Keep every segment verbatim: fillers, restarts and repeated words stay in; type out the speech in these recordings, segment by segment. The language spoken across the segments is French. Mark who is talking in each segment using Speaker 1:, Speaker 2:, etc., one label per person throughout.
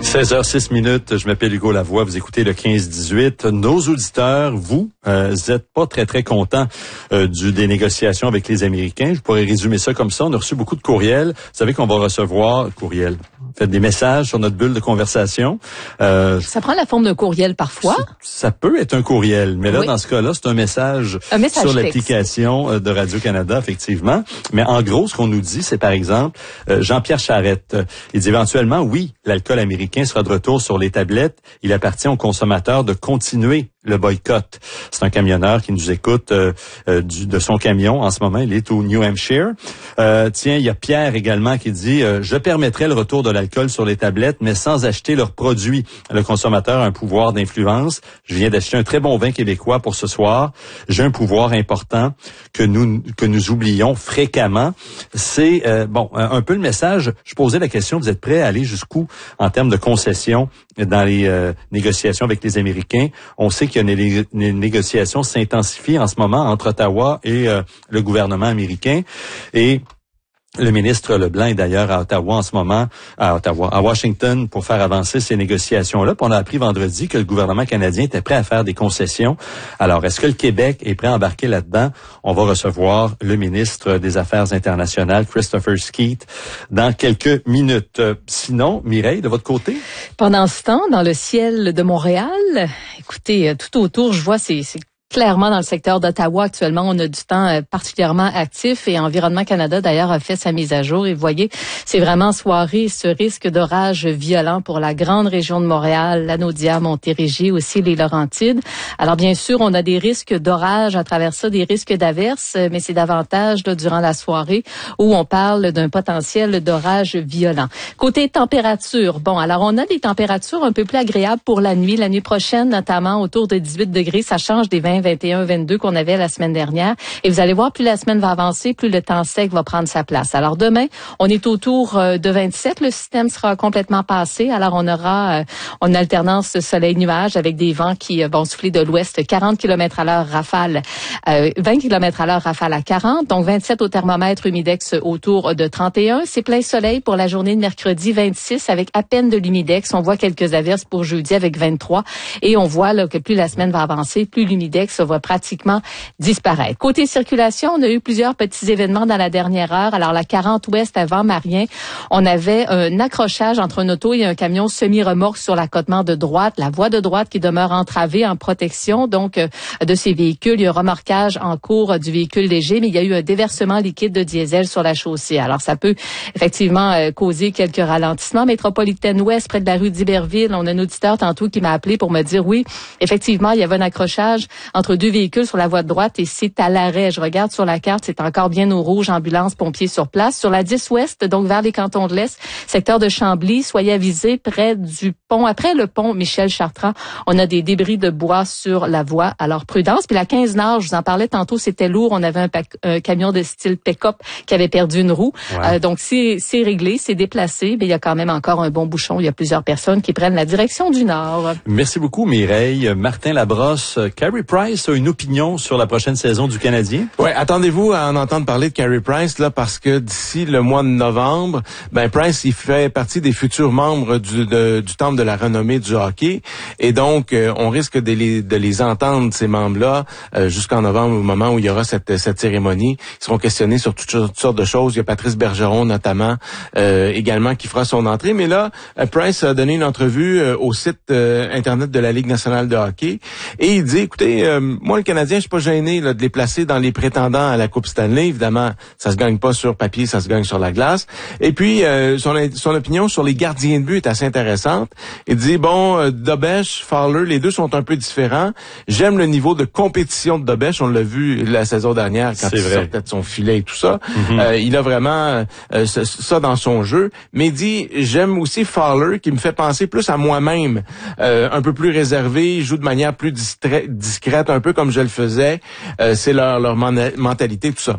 Speaker 1: seize heures six minutes, je m'appelle Hugo Lavoie, vous écoutez le quinze dix-huit. Nos auditeurs, vous, euh, êtes pas très très contents euh, du, des négociations avec les Américains. Je pourrais résumer ça comme ça. On a reçu beaucoup de courriels. Vous savez qu'on va recevoir courriels. Faites des messages sur notre bulle de conversation. Euh,
Speaker 2: ça prend la forme d'un courriel parfois.
Speaker 1: Ça, ça peut être un courriel, mais là,
Speaker 2: oui.
Speaker 1: dans ce cas-là, c'est un message,
Speaker 2: un message
Speaker 1: sur
Speaker 2: texte.
Speaker 1: l'application de Radio-Canada, effectivement. Mais en gros, ce qu'on nous dit, c'est par exemple, euh, Jean-Pierre Charette, il dit éventuellement, oui, l'alcool américain sera de retour sur les tablettes. Il appartient aux consommateurs de continuer le boycott. C'est un camionneur qui nous écoute euh, euh, du, de son camion en ce moment. Il est au New Hampshire. Euh, tiens, il y a Pierre également qui dit euh, « Je permettrai le retour de l'alcool sur les tablettes, mais sans acheter leurs produits. Le consommateur a un pouvoir d'influence. Je viens d'acheter un très bon vin québécois pour ce soir. J'ai un pouvoir important que nous que nous oublions fréquemment. » C'est euh, bon un peu le message. Je posais la question, vous êtes prêts à aller jusqu'où en termes de concessions dans les euh, négociations avec les Américains? On sait qu'il y a une, une négociation s'intensifie en ce moment entre Ottawa et euh, le gouvernement américain. Et le ministre Leblanc est d'ailleurs à Ottawa en ce moment, à Ottawa, à Washington, pour faire avancer ces négociations-là. Puis on a appris vendredi que le gouvernement canadien était prêt à faire des concessions. Alors, est-ce que le Québec est prêt à embarquer là-dedans? On va recevoir le ministre des Affaires internationales, Christopher Skeet, dans quelques minutes. Sinon, Mireille, de votre côté?
Speaker 2: Pendant ce temps, dans le ciel de Montréal, écoutez, tout autour, je vois ces... ces clairement, dans le secteur d'Ottawa, actuellement, on a du temps euh, particulièrement actif et Environnement Canada, d'ailleurs, a fait sa mise à jour. Et vous voyez, c'est vraiment soirée, ce risque d'orage violent pour la grande région de Montréal, Lanaudière, Montérégie, aussi les Laurentides. Alors, bien sûr, on a des risques d'orage à travers ça, des risques d'averses, mais c'est davantage là, durant la soirée où on parle d'un potentiel d'orage violent. Côté température, bon, alors on a des températures un peu plus agréables pour la nuit. La nuit prochaine, notamment autour de dix-huit degrés, ça change des vingt, vingt et un, vingt-deux qu'on avait la semaine dernière. Et vous allez voir, plus la semaine va avancer, plus le temps sec va prendre sa place. Alors demain, on est autour de vingt-sept. Le système sera complètement passé. Alors on aura une alternance soleil-nuage avec des vents qui vont souffler de l'ouest, quarante kilomètres à l'heure rafale, euh, vingt kilomètres à l'heure rafale à quarante. Donc vingt-sept au thermomètre, humidex autour de trente et un. C'est plein soleil pour la journée de mercredi, vingt-six avec à peine de l'humidex. On voit quelques averses pour jeudi avec vingt-trois. Et on voit là, que plus la semaine va avancer, plus l'humidex va pratiquement disparaître. Côté circulation, on a eu plusieurs petits événements dans la dernière heure. Alors, la quarante ouest avant Marien, on avait un accrochage entre un auto et un camion semi-remorque sur l'accotement de droite, la voie de droite qui demeure entravée en protection, donc, euh, de ces véhicules. Il y a un remorquage en cours euh, du véhicule léger, mais il y a eu un déversement liquide de diesel sur la chaussée. Alors, ça peut effectivement euh, causer quelques ralentissements. Métropolitaine ouest, près de la rue d'Iberville, on a un auditeur tantôt qui m'a appelé pour me dire, oui, effectivement, il y avait un accrochage entre deux véhicules sur la voie de droite et c'est à l'arrêt. Je regarde sur la carte, c'est encore bien au rouge, ambulance, pompiers sur place. Sur la dix ouest, donc vers les cantons de l'Est, secteur de Chambly, soyez avisés près du pont, après le pont Michel Chartrand, on a des débris de bois sur la voie. Alors prudence. Puis la quinze nord, je vous en parlais tantôt, c'était lourd. On avait un, un camion de style pick-up qui avait perdu une roue. Ouais. Euh, donc c'est, c'est réglé, c'est déplacé, mais il y a quand même encore un bon bouchon. Il y a plusieurs personnes qui prennent la direction du nord.
Speaker 1: Merci beaucoup, Mireille. Martin Labrosse, Carey Price a une opinion sur la prochaine saison du Canadien?
Speaker 3: Ouais, attendez-vous à en entendre parler de Carey Price là, parce que d'ici le mois de novembre, ben Price il fait partie des futurs membres du, de, du temple de la renommée du hockey, et donc euh, on risque de les, de les entendre ces membres-là euh, jusqu'en novembre, au moment où il y aura cette, cette cérémonie. Ils seront questionnés sur toutes, toutes sortes de choses. Il y a Patrice Bergeron notamment euh, également qui fera son entrée. Mais là, euh, Price a donné une entrevue euh, au site euh, internet de la Ligue nationale de hockey et il dit, écoutez, euh, moi le Canadien, je suis pas gêné là, de les placer dans les prétendants à la Coupe Stanley. Évidemment, ça se gagne pas sur papier, ça se gagne sur la glace. Et puis, euh, son, son opinion sur les gardiens de but est assez intéressante. Il dit, bon, euh, Dobeš, Fowler, les deux sont un peu différents. J'aime le niveau de compétition de Dobeš. On l'a vu la saison dernière quand il sortait de son filet et tout ça. Mm-hmm. Euh, il a vraiment euh, ça dans son jeu. Mais il dit, j'aime aussi Fowler qui me fait penser plus à moi-même. Euh, un peu plus réservé, il joue de manière plus discrète, discrète un peu comme je le faisais. Euh, c'est leur, leur mentalité, tout ça.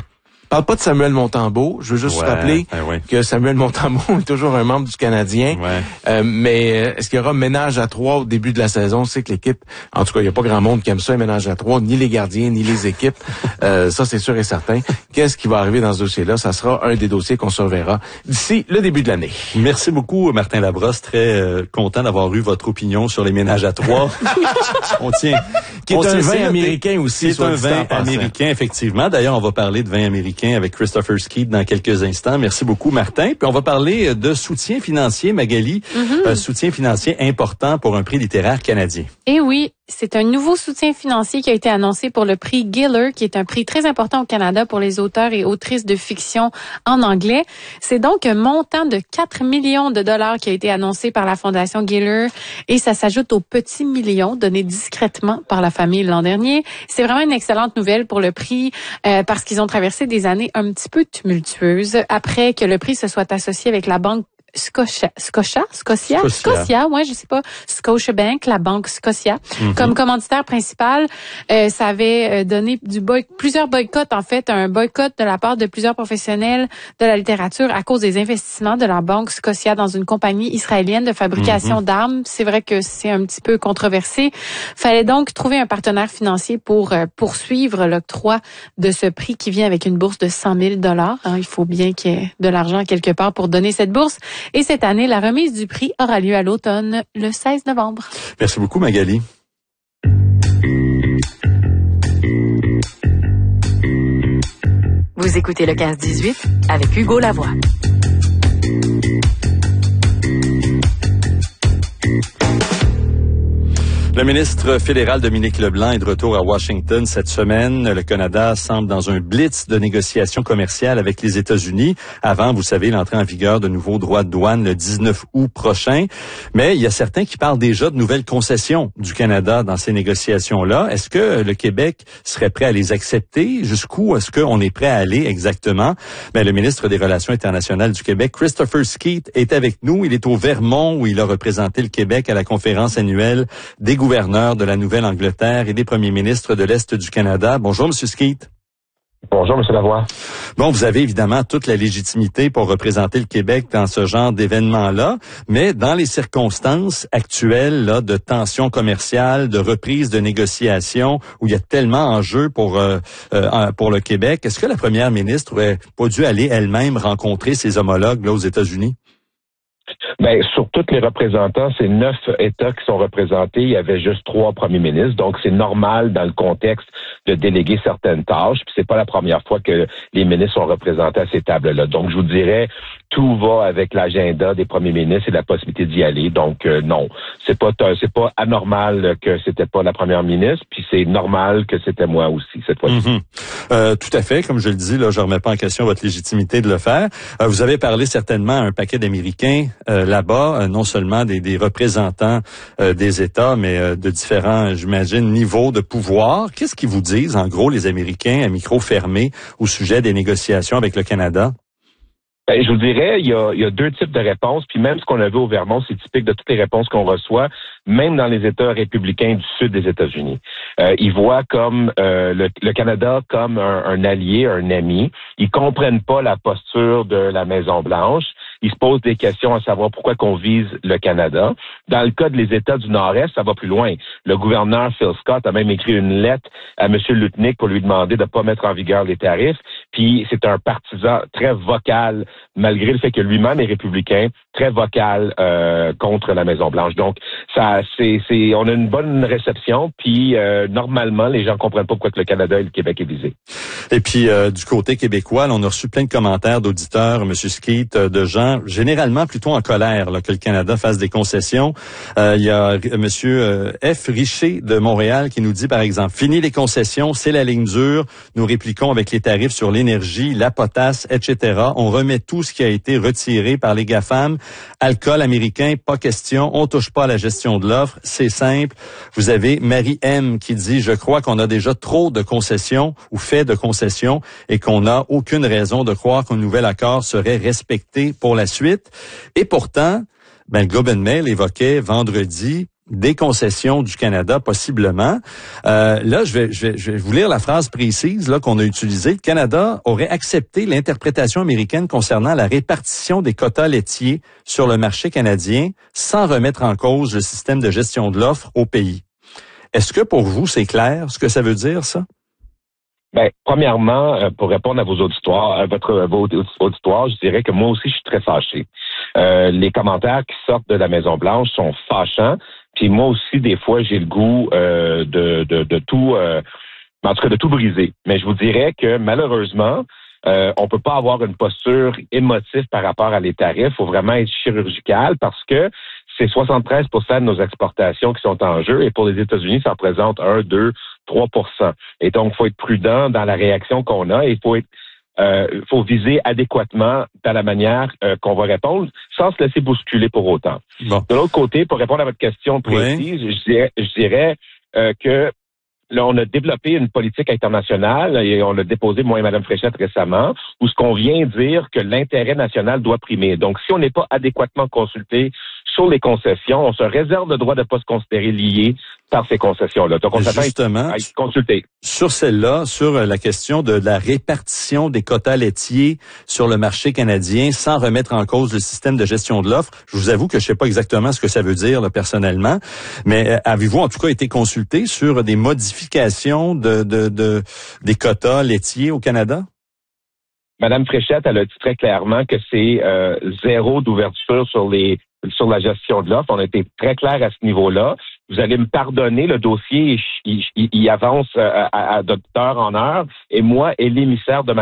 Speaker 3: parle pas de Samuel Montembeault. Je veux juste
Speaker 1: ouais,
Speaker 3: vous rappeler
Speaker 1: ben oui.
Speaker 3: que Samuel Montembeault est toujours un membre du Canadien.
Speaker 1: Ouais.
Speaker 3: Euh, mais est-ce qu'il y aura ménage à trois au début de la saison? C'est que l'équipe, en tout cas, il n'y a pas grand monde qui aime ça, un ménage à trois, ni les gardiens, ni les équipes. euh, ça, c'est sûr et certain. Qu'est-ce qui va arriver dans ce dossier-là? Ça sera un des dossiers qu'on surveillera d'ici le début de l'année.
Speaker 1: Merci beaucoup, Martin Labrosse. Très euh, content d'avoir eu votre opinion sur les ménages à trois. On tient.
Speaker 3: Qui est
Speaker 1: on
Speaker 3: un
Speaker 1: sait,
Speaker 3: vin américain aussi.
Speaker 1: C'est un vin américain, effectivement. D'ailleurs, on va parler de vin américain avec Christopher Skeet dans quelques instants. Merci beaucoup, Martin. Puis on va parler de soutien financier, Magali. Mm-hmm. Un soutien financier important pour un prix littéraire canadien.
Speaker 4: Eh oui. C'est un nouveau soutien financier qui a été annoncé pour le prix Giller, qui est un prix très important au Canada pour les auteurs et autrices de fiction en anglais. C'est donc un montant de quatre millions de dollars qui a été annoncé par la Fondation Giller et ça s'ajoute aux petits millions donnés discrètement par la famille l'an dernier. C'est vraiment une excellente nouvelle pour le prix euh, parce qu'ils ont traversé des années un petit peu tumultueuses après que le prix se soit associé avec la banque Scotia, Scotia, Scotia,
Speaker 1: Scotia,
Speaker 4: Scotia, ouais, je sais pas, Scotiabank, la banque Scotia, mm-hmm. comme commanditaire principal, euh, ça avait donné du boy- plusieurs boycotts en fait, un boycott de la part de plusieurs professionnels de la littérature à cause des investissements de la banque Scotia dans une compagnie israélienne de fabrication mm-hmm. d'armes. C'est vrai que c'est un petit peu controversé. Fallait donc trouver un partenaire financier pour euh, poursuivre l'octroi de ce prix qui vient avec une bourse de cent mille dollars. Hein, il faut bien qu'il y ait de l'argent quelque part pour donner cette bourse. Et cette année, la remise du prix aura lieu à l'automne, le seize novembre.
Speaker 1: Merci beaucoup, Magali.
Speaker 5: Vous écoutez le quinze dix-huit avec Hugo Lavoie.
Speaker 1: Le ministre fédéral Dominique Leblanc est de retour à Washington cette semaine. Le Canada semble dans un blitz de négociations commerciales avec les États-Unis. Avant, vous savez, l'entrée en vigueur de nouveaux droits de douane le dix-neuf août prochain. Mais il y a certains qui parlent déjà de nouvelles concessions du Canada dans ces négociations-là. Est-ce que le Québec serait prêt à les accepter? Jusqu'où est-ce qu'on est prêt à aller exactement? Ben, le ministre des Relations internationales du Québec, Christopher Skeet, est avec nous. Il est au Vermont où il a représenté le Québec à la conférence annuelle des gouverneur de la Nouvelle-Angleterre et des premiers ministres de l'Est du Canada. Bonjour, M. Skeet.
Speaker 6: Bonjour, M. Lavoie.
Speaker 1: Bon, vous avez évidemment toute la légitimité pour représenter le Québec dans ce genre d'événement-là, mais dans les circonstances actuelles là, de tensions commerciales, de reprise de négociations, où il y a tellement en jeu pour euh, euh, pour le Québec, est-ce que la première ministre aurait pas dû aller elle-même rencontrer ses homologues là, aux États-Unis?
Speaker 6: Ben, sur tous les représentants, c'est neuf États qui sont représentés. Il y avait juste trois premiers ministres. Donc, c'est normal dans le contexte de déléguer certaines tâches. Puis, c'est pas la première fois que les ministres sont représentés à ces tables-là. Donc, je vous dirais, tout va avec l'agenda des premiers ministres et la possibilité d'y aller. Donc, euh, non. C'est pas, c'est pas anormal que c'était pas la première ministre. Puis, c'est normal que c'était moi aussi, cette fois-ci.
Speaker 1: Mm-hmm. Euh, tout à fait. Comme je le dis, là, je remets pas en question votre légitimité de le faire. Euh, vous avez parlé certainement à un paquet d'Américains, euh, là-bas, euh, non seulement des, des représentants euh, des États, mais euh, de différents, j'imagine, niveaux de pouvoir. Qu'est-ce qu'ils vous disent, en gros, les Américains, à micro fermé, au sujet des négociations avec le Canada?
Speaker 6: Ben, je vous dirais, il y, a, il y a deux types de réponses, puis même ce qu'on a vu au Vermont, c'est typique de toutes les réponses qu'on reçoit, même dans les États républicains du sud des États-Unis. Euh, ils voient comme euh, le, le Canada comme un, un allié, un ami. Ils comprennent pas la posture de la Maison-Blanche. Ils se posent des questions à savoir pourquoi qu'on vise le Canada. Dans le cas des États du Nord-Est, ça va plus loin. Le gouverneur Phil Scott a même écrit une lettre à M. Lutnick pour lui demander de ne pas mettre en vigueur les tarifs. Puis c'est un partisan très vocal, malgré le fait que lui-même est républicain, très vocal euh, contre la Maison-Blanche. Donc, ça, c'est, c'est, on a une bonne réception. Puis euh, normalement, les gens comprennent pas pourquoi que le Canada et le Québec est visé.
Speaker 1: Et puis euh, du côté québécois, là, on a reçu plein de commentaires d'auditeurs, M. Skeet, de gens généralement plutôt en colère là, que le Canada fasse des concessions. Euh, il y a M. F. Richer de Montréal qui nous dit, par exemple, « Fini les concessions, c'est la ligne dure. Nous répliquons avec les tarifs sur l'énergie, la potasse, et cetera. On remet tout ce qui a été retiré par les GAFAM. Alcool américain, pas question. On touche pas à la gestion de l'offre. C'est simple. » Vous avez Marie M. qui dit, « Je crois qu'on a déjà trop de concessions ou fait de concessions et qu'on n'a aucune raison de croire qu'un nouvel accord serait respecté pour la suite. » Et pourtant, ben, le Globe and Mail évoquait vendredi des concessions du Canada, possiblement. Euh, là, je vais, je, vais, je vais vous lire la phrase précise là qu'on a utilisée. Le Canada aurait accepté l'interprétation américaine concernant la répartition des quotas laitiers sur le marché canadien sans remettre en cause le système de gestion de l'offre au pays. Est-ce que pour vous, c'est clair ce que ça veut dire, ça?
Speaker 6: Ben, premièrement, pour répondre à vos auditoires, à votre à vos auditoires, je dirais que moi aussi, je suis très fâché. Euh, les commentaires qui sortent de la Maison-Blanche sont fâchants. Puis moi aussi, des fois, j'ai le goût euh, de, de, de tout, euh, en tout cas, de tout briser. Mais je vous dirais que malheureusement, euh, on peut pas avoir une posture émotive par rapport à les tarifs. Il faut vraiment être chirurgical parce que c'est soixante-treize pour cent de nos exportations qui sont en jeu et pour les États-Unis, ça représente un, deux, trois pour cent. Et donc, il faut être prudent dans la réaction qu'on a et il faut être Euh, faut viser adéquatement dans la manière euh, qu'on va répondre, sans se laisser bousculer pour autant.
Speaker 1: Bon.
Speaker 6: De l'autre côté, pour répondre à votre question précise, oui. je dirais, je dirais euh, que là, on a développé une politique internationale et on l'a déposé, moi et Mme Fréchette, récemment, où ce qu'on vient dire que l'intérêt national doit primer. Donc, si on n'est pas adéquatement consulté sur les concessions, on se réserve le droit de ne pas se considérer lié par ces concessions-là. Donc, on s'attend à être consulté.
Speaker 1: Sur celle-là, sur la question de la répartition des quotas laitiers sur le marché canadien sans remettre en cause le système de gestion de l'offre, je vous avoue que je sais pas exactement ce que ça veut dire là, personnellement, mais avez-vous en tout cas été consulté sur des modifications de, de, de des quotas laitiers au Canada?
Speaker 6: Madame Fréchette, elle a dit très clairement que c'est euh, zéro d'ouverture sur les sur la gestion de l'offre. On a été très clair à ce niveau-là. Vous allez me pardonner, le dossier, il, il, il avance à, à, à d'heure en heure. Et moi, et l'émissaire de ma